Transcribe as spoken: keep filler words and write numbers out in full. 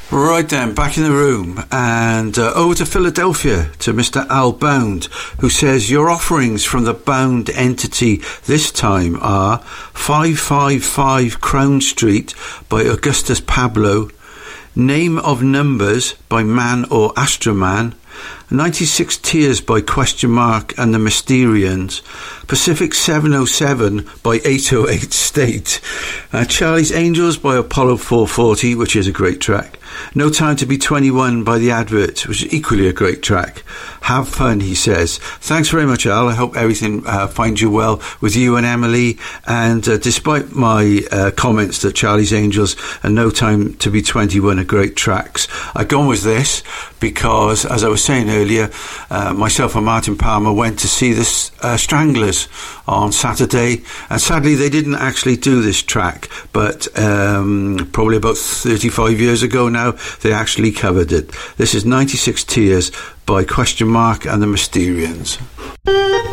Right then, back in the room, and uh, over to Philadelphia to Mister Al Bound, who says your offerings from the Bound entity this time are five five five Crown Street by Augustus Pablo, Name of Numbers by Man or Astroman, ninety-six Tears by Question Mark and the Mysterians, Pacific seven oh seven by eight oh eight State, uh, Charlie's Angels by Apollo four forty, which is a great track, No Time to Be twenty-one by The Advert, which is equally a great track. Have fun, he says. Thanks very much, Al. I hope everything uh, finds you well with you and Emily. And uh, despite my uh, comments that Charlie's Angels and No Time to Be twenty-one are great tracks, I've gone with this because, as I was saying earlier, uh, myself and Martin Palmer went to see the uh, Stranglers on Saturday, and sadly they didn't actually do this track, but um, probably about thirty-five years ago now they actually covered it. This is ninety-six Tears by Question Mark and the Mysterians.